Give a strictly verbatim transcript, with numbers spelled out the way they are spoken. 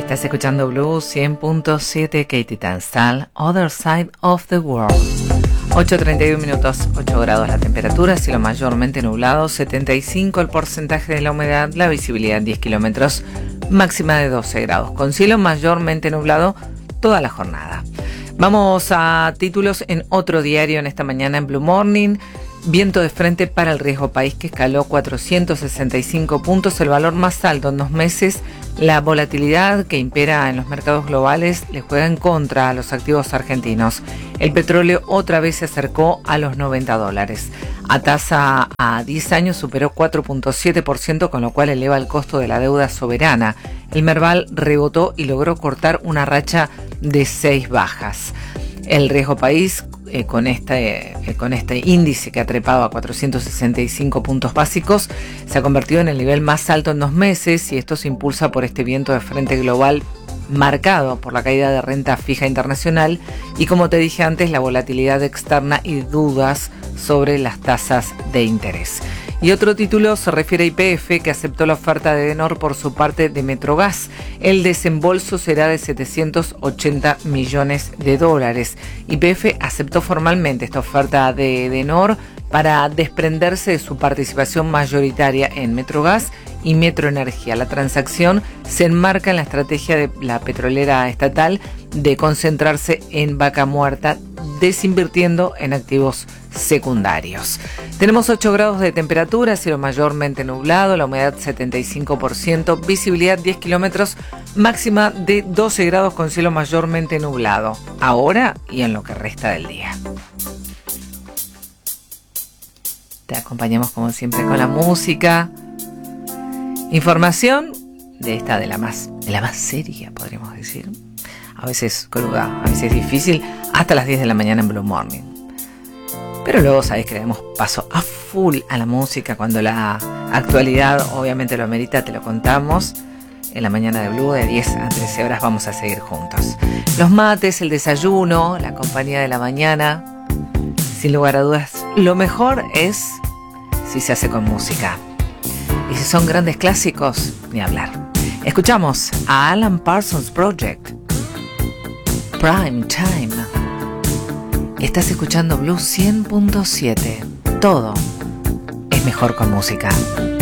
Estás escuchando Blue cien punto siete, Katie Tunstall, Other Side of the World. ocho treinta y uno minutos, ocho grados la temperatura, cielo mayormente nublado, setenta y cinco el porcentaje de la humedad, la visibilidad diez kilómetros, máxima de doce grados, con cielo mayormente nublado toda la jornada. Vamos a títulos en otro diario en esta mañana en Blue Morning. Viento de frente para el riesgo país que escaló cuatrocientos sesenta y cinco puntos, el valor más alto en dos meses. La volatilidad que impera en los mercados globales le juega en contra a los activos argentinos. El petróleo otra vez se acercó a los noventa dólares. A tasa a diez años superó cuatro punto siete por ciento, con lo cual eleva el costo de la deuda soberana. El Merval rebotó y logró cortar una racha de seis bajas. El riesgo país, eh, con, este, eh, con este índice que ha trepado a cuatrocientos sesenta y cinco puntos básicos, se ha convertido en el nivel más alto en dos meses y esto se impulsa por este viento de frente global marcado por la caída de renta fija internacional y, como te dije antes, la volatilidad externa y dudas sobre las tasas de interés. Y otro título se refiere a Y P F, que aceptó la oferta de Edenor por su parte de Metrogas. El desembolso será de setecientos ochenta millones de dólares. Y P F aceptó formalmente esta oferta de Edenor para desprenderse de su participación mayoritaria en Metrogas y Metroenergía. La transacción se enmarca en la estrategia de la petrolera estatal de concentrarse en vaca muerta, desinvirtiendo en activos secundarios. Tenemos ocho grados de temperatura, cielo mayormente nublado, la humedad setenta y cinco por ciento, visibilidad diez kilómetros, máxima de doce grados con cielo mayormente nublado, ahora y en lo que resta del día. Te acompañamos como siempre con la música, información de esta, de la más, de la más seria, podríamos decir. A veces cruda, a veces difícil, hasta las diez de la mañana en Blue Morning. Pero luego sabéis que le damos paso a full a la música cuando la actualidad obviamente lo amerita, te lo contamos. En la mañana de Blue de diez a trece horas vamos a seguir juntos. Los mates, el desayuno, la compañía de la mañana, sin lugar a dudas, lo mejor es si se hace con música. Y si son grandes clásicos, ni hablar. Escuchamos a Alan Parsons Project, Prime Time. Estás escuchando Blue cien punto siete. Todo es mejor con música.